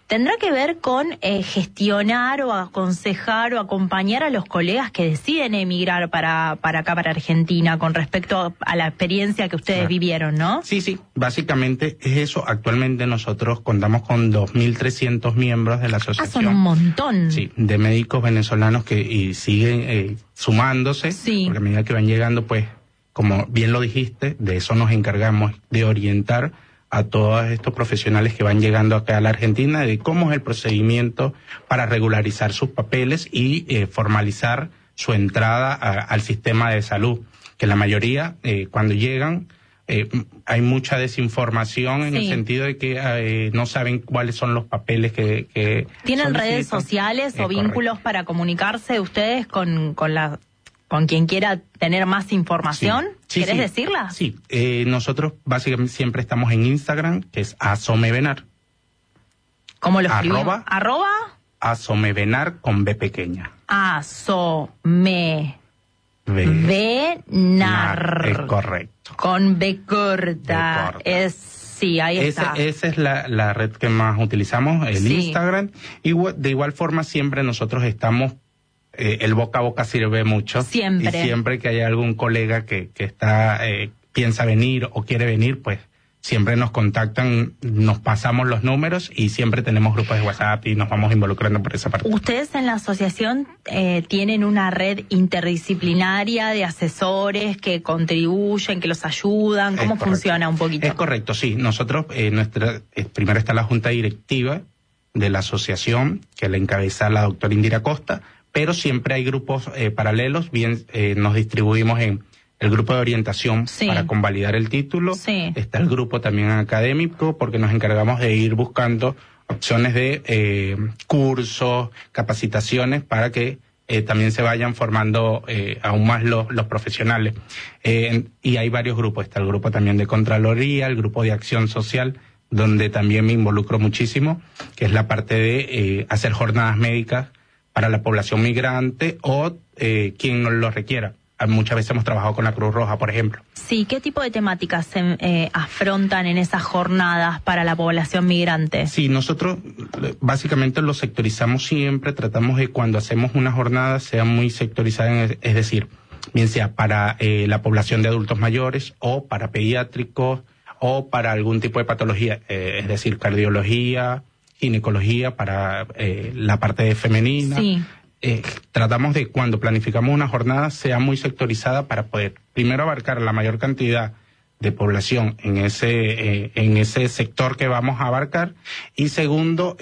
tendrá que ver con gestionar o aconsejar o acompañar a los colegas que deciden emigrar para acá, para Argentina, con respecto a la experiencia que ustedes vivieron, ¿no? Sí, básicamente es eso. Actualmente nosotros contamos con 2.300 miembros de la asociación. Son un montón. Sí, de médicos venezolanos que siguen sumándose, porque a medida que van llegando, pues, como bien lo dijiste, de eso nos encargamos, de orientar a todos estos profesionales que van llegando acá a la Argentina, de cómo es el procedimiento para regularizar sus papeles y formalizar su entrada al sistema de salud, que la mayoría, cuando llegan, hay mucha desinformación en el sentido de que no saben cuáles son los papeles que ¿Tienen redes sociales o vínculos para comunicarse ustedes con quien quiera tener más información? ¿Querés decirla? Sí, nosotros básicamente siempre estamos en Instagram, que es Asomevenar. ¿Cómo lo escribimos? ¿Arroba? Asomevenar con B pequeña. Asomevenar. Es correcto. Con B corta. Ahí está. Esa es la red que más utilizamos, el Instagram. Y de igual forma siempre nosotros estamos, el boca a boca sirve mucho. Siempre. Y siempre que haya algún colega que está piensa venir o quiere venir, pues siempre nos contactan, nos pasamos los números y siempre tenemos grupos de WhatsApp y nos vamos involucrando por esa parte. ¿Ustedes en la asociación tienen una red interdisciplinaria de asesores que contribuyen, que los ayudan? ¿Cómo funciona un poquito? Es correcto, sí. Nosotros, primero está la junta directiva de la asociación, que la encabeza la doctora Indira Costa, pero siempre hay grupos paralelos, bien nos distribuimos en el grupo de orientación para convalidar el título, está el grupo también académico, porque nos encargamos de ir buscando opciones de cursos, capacitaciones, para que también se vayan formando aún más los profesionales. Y hay varios grupos, está el grupo también de Contraloría, el grupo de Acción Social, donde también me involucro muchísimo, que es la parte de hacer jornadas médicas para la población migrante o quien nos lo requiera. Muchas veces hemos trabajado con la Cruz Roja, por ejemplo. Sí, ¿qué tipo de temáticas se afrontan en esas jornadas para la población migrante? Sí, nosotros básicamente lo sectorizamos siempre, tratamos de cuando hacemos una jornada sea muy sectorizada, es decir, bien sea para la población de adultos mayores o para pediátricos o para algún tipo de patología, es decir, cardiología, ginecología, para la parte femenina. Sí. Tratamos de cuando planificamos una jornada sea muy sectorizada para poder primero abarcar la mayor cantidad de población en ese sector que vamos a abarcar y segundo,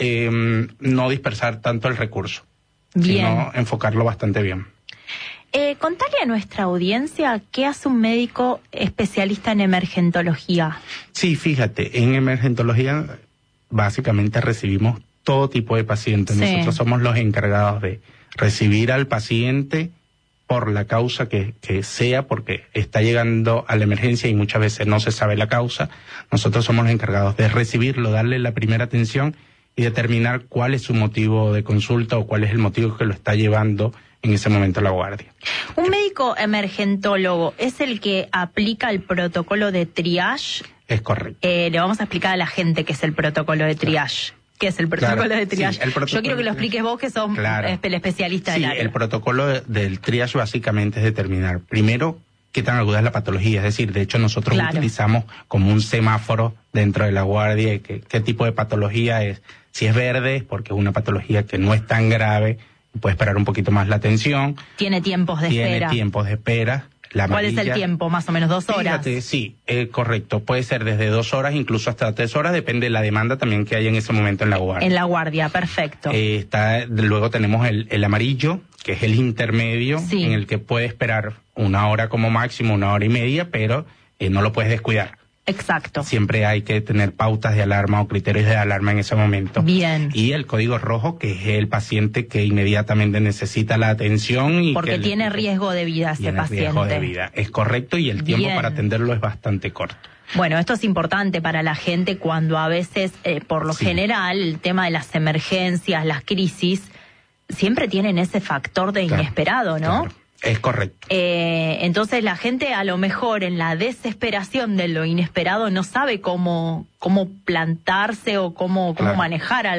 no dispersar tanto el recurso, sino enfocarlo bastante bien. Contale a nuestra audiencia qué hace un médico especialista en emergentología. Sí, fíjate, en emergentología básicamente recibimos todo tipo de pacientes. Nosotros somos los encargados de recibir al paciente por la causa que sea, porque está llegando a la emergencia y muchas veces no se sabe la causa. Nosotros somos los encargados de recibirlo, darle la primera atención y determinar cuál es su motivo de consulta o cuál es el motivo que lo está llevando en ese momento a la guardia. ¿Un médico emergentólogo es el que aplica el protocolo de triage? Es correcto. Le vamos a explicar a la gente qué es el protocolo de triage. ¿Qué es el protocolo de triage? Yo quiero que lo expliques vos, que sos el especialista del área. El protocolo del triage básicamente es determinar, primero, qué tan aguda es la patología. Es decir, de hecho, nosotros utilizamos como un semáforo dentro de la guardia, qué tipo de patología es. Si es verde, porque es una patología que no es tan grave, puede esperar un poquito más la atención. Tiene tiempos de espera. Tiene tiempos de espera. ¿Cuál es el tiempo? ¿Más o menos 2 horas? Fíjate, sí, correcto. Puede ser desde 2 horas, incluso hasta 3 horas, depende de la demanda también que haya en ese momento en la guardia. En la guardia, perfecto. Luego tenemos el amarillo, que es el intermedio, en el que puede esperar 1 hora como máximo, 1 hora y media, pero no lo puedes descuidar. Exacto. Siempre hay que tener pautas de alarma o criterios de alarma en ese momento. Bien. Y el código rojo, que es el paciente que inmediatamente necesita la atención. Y porque tiene riesgo de vida ese paciente. Tiene riesgo de vida, es correcto, y el tiempo para atenderlo es bastante corto. Bueno, esto es importante para la gente cuando a veces, por lo general, el tema de las emergencias, las crisis, siempre tienen ese factor de inesperado, ¿no? Claro. Es correcto. Entonces la gente a lo mejor en la desesperación de lo inesperado no sabe cómo plantarse o cómo manejar